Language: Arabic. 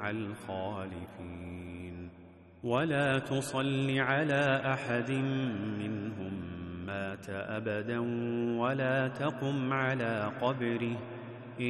مع الخالفين. ولا تصل على أحد منهم مات أبدا ولا تقم على قبره